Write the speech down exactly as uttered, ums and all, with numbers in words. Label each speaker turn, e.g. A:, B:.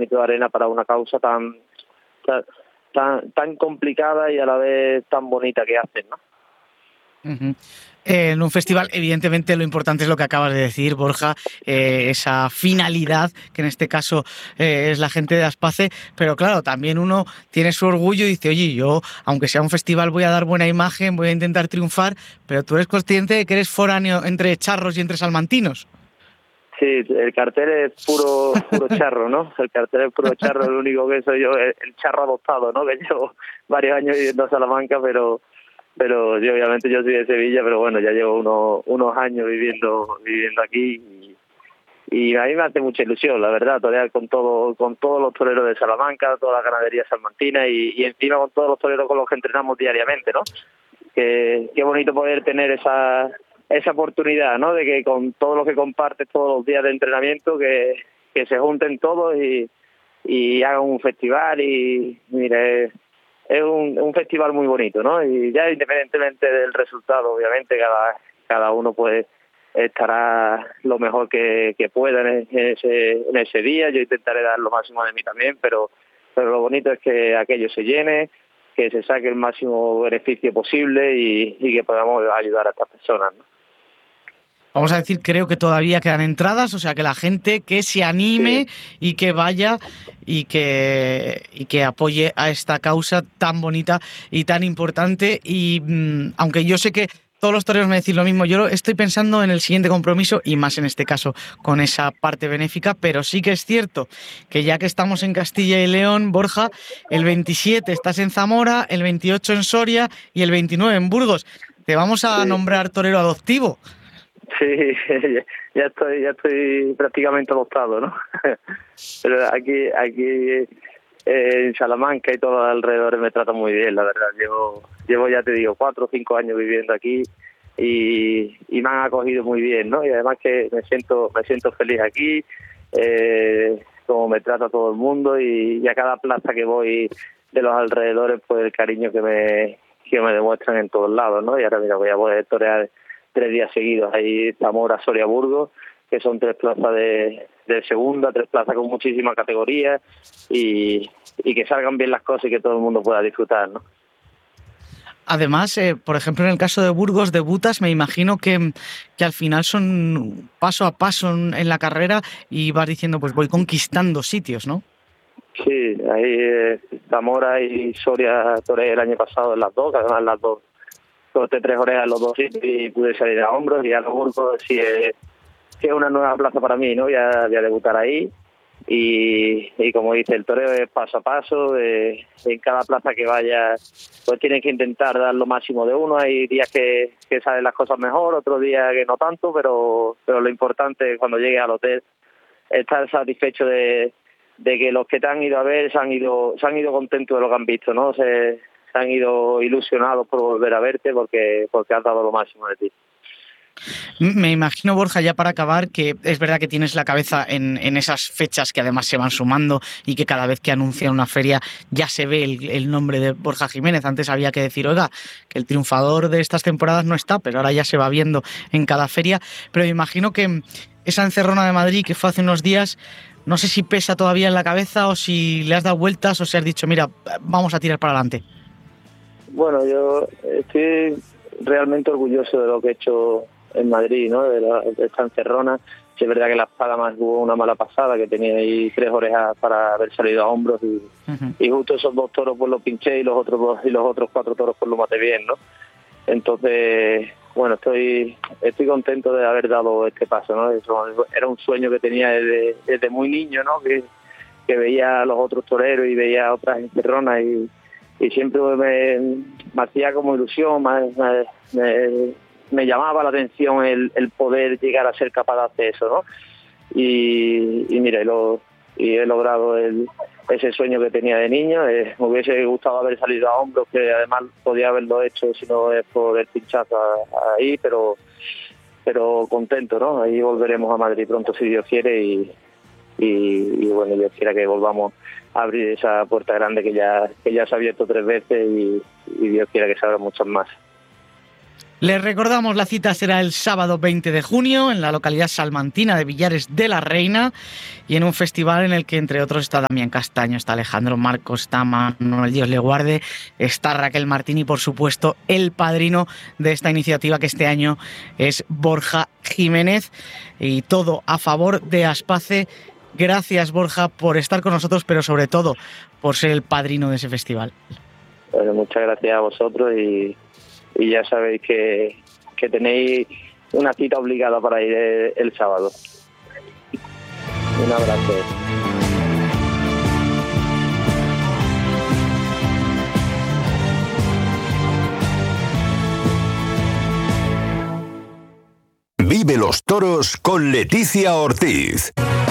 A: granito de arena para una causa tan, tan, tan, tan complicada y a la vez tan bonita que hacen, ¿no?
B: Uh-huh. Eh, en un festival, evidentemente, lo importante es lo que acabas de decir, Borja, eh, esa finalidad, que en este caso eh, es la gente de Aspace, pero claro, también uno tiene su orgullo y dice, oye, yo, aunque sea un festival, voy a dar buena imagen, voy a intentar triunfar, pero tú eres consciente de que eres foráneo entre charros y entre salmantinos.
A: Sí, el cartel es puro puro charro, ¿no? El cartel es puro charro, el único que soy yo, el charro adoptado, ¿no? Que llevo varios años viviendo en Salamanca, pero... pero yo obviamente yo soy de Sevilla, pero bueno, ya llevo unos unos años viviendo viviendo aquí y, y a mí me hace mucha ilusión, la verdad, torear con todo con todos los toreros de Salamanca, toda la ganadería salmantina y, y encima con todos los toreros con los que entrenamos diariamente, ¿no? Que qué bonito poder tener esa esa oportunidad, ¿no? De que con todo lo que compartes todos los días de entrenamiento, que, que se junten todos y, y hagan un festival y mire, es un, un festival muy bonito, ¿no? Y ya independientemente del resultado, obviamente cada cada uno pues estará lo mejor que, que pueda en ese en ese día. Yo intentaré dar lo máximo de mí también, pero pero lo bonito es que aquello se llene, que se saque el máximo beneficio posible y, y que podamos ayudar a estas personas, ¿no?
B: Vamos a decir, creo que todavía quedan entradas, o sea, que la gente que se anime sí. y que vaya y que, y que apoye a esta causa tan bonita y tan importante. Y mmm, aunque yo sé que todos los toreros me decís lo mismo, yo estoy pensando en el siguiente compromiso y más en este caso con esa parte benéfica, pero sí que es cierto que ya que estamos en Castilla y León, Borja, el veintisiete estás en Zamora, el veintiocho en Soria y el veintinueve en Burgos. Te vamos a sí. nombrar torero adoptivo.
A: Sí, ya estoy, ya estoy prácticamente adoptado, ¿no? Pero aquí, aquí eh, en Salamanca y todos los alrededores me tratan muy bien, la verdad. Llevo, llevo ya te digo, cuatro o cinco años viviendo aquí y, y me han acogido muy bien, ¿no? Y además que me siento, me siento feliz aquí, eh, como me trata todo el mundo y, y a cada plaza que voy de los alrededores, pues el cariño que me, que me demuestran en todos lados, ¿no? Y ahora mira, voy a poder torear tres días seguidos ahí Zamora, Soria, Burgos, que son tres plazas de, de segunda, tres plazas con muchísimas categorías y, y que salgan bien las cosas y que todo el mundo pueda disfrutar, ¿no?
B: Además, eh, por ejemplo, en el caso de Burgos, debutas, me imagino que, que al final son paso a paso en, en la carrera y vas diciendo, pues voy conquistando sitios, ¿no?
A: Sí, ahí eh, Zamora y Soria toreé el año pasado en las dos, además las dos corté tres orejas en los dos sitios y pude salir a hombros y a los Burgos sí es, sí es una nueva plaza para mí, ¿no? Voy a, voy a debutar ahí y, y como dice, el toreo es paso a paso, eh, en cada plaza que vaya pues tienes que intentar dar lo máximo de uno, hay días que, que salen las cosas mejor, otros días que no tanto, pero pero lo importante es cuando llegues al hotel estar satisfecho de, de que los que te han ido a ver se han ido, se han ido contentos de lo que han visto, ¿no? Se, se han ido ilusionados por volver a verte porque porque has dado lo máximo de ti.
B: Me imagino, Borja, ya para acabar, que es verdad que tienes la cabeza en, en esas fechas que además se van sumando y que cada vez que anuncian una feria ya se ve el, el nombre de Borja Jiménez. Antes había que decir, oiga, que el triunfador de estas temporadas no está, pero ahora ya se va viendo en cada feria. Pero me imagino que esa encerrona de Madrid que fue hace unos días, no sé si pesa todavía en la cabeza o si le has dado vueltas o si has dicho, mira, vamos a tirar para adelante.
A: Bueno, yo estoy realmente orgulloso de lo que he hecho en Madrid, ¿no? De, la, de esta encerrona. Sí, es verdad que la espada más hubo una mala pasada, que tenía ahí tres orejas para haber salido a hombros y, uh-huh. y justo esos dos toros pues los pinché y los otros dos y los otros cuatro toros pues los maté bien, ¿no? Entonces, bueno, estoy estoy contento de haber dado este paso, ¿no? Eso era un sueño que tenía desde, desde muy niño, ¿no? Que, que veía a los otros toreros y veía a otras encerronas y, y siempre me, me hacía como ilusión, me, me, me me llamaba la atención el, el poder llegar a ser capaz de hacer eso, ¿no? Y, y mira, lo, y he logrado el, ese sueño que tenía de niño. Eh, me hubiese gustado haber salido a hombros, que además podía haberlo hecho si no es por el pinchazo ahí, pero pero contento, ¿no? Ahí volveremos a Madrid pronto si Dios quiere y, y, y bueno, Dios quiera que volvamos a abrir esa puerta grande que ya que ya se ha abierto tres veces y, y Dios quiera que se abran muchas más.
B: Les recordamos, la cita será el sábado veinte de junio en la localidad salmantina de Villares de la Reina y en un festival en el que, entre otros, está Damián Castaño, está Alejandro Marcos, está Manuel Dios le guarde, está Raquel Martín y, por supuesto, el padrino de esta iniciativa que este año es Borja Jiménez, y todo a favor de Aspace. Gracias, Borja, por estar con nosotros, pero sobre todo por ser el padrino de ese festival.
A: Bueno, muchas gracias a vosotros y... y ya sabéis que, que tenéis una cita obligada para ir el, el sábado. Un abrazo.
C: Vive los toros con Leticia Ortiz.